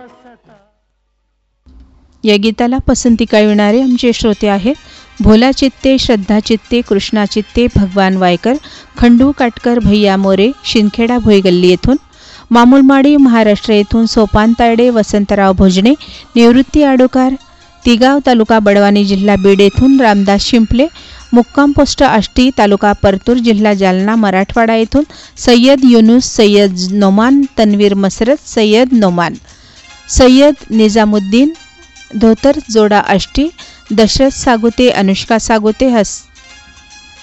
या गीताला पसंती कळविणारे आमचे श्रोते आहेत भोला चित्ते, श्रद्धा चित्ते, कृष्णा चित्ते, भगवान वायकर, खंडू काटकर, भैया मोरे, शिंदखेडा भोईगल्ली येथून, मामुलमाडी महाराष्ट्र येथून सोपान तायडे, वसंतराव भोजने, निवृत्ती आडोकार, तिगाव तालुका बडवानी जिल्हा बीड येथून, रामदास शिंपले, मुक्काम पोस्ट आष्टी तालुका परतूर जिल्हा जालना मराठवाडा येथून, सय्यद युनुस, सय्यद नोमान, तन्वीर मसरत, सय्यद नोमान, सय्यद निजामुद्दीन, धोतर जोडा आष्टी, दशरथ सागुते, अनुष्का सागुते,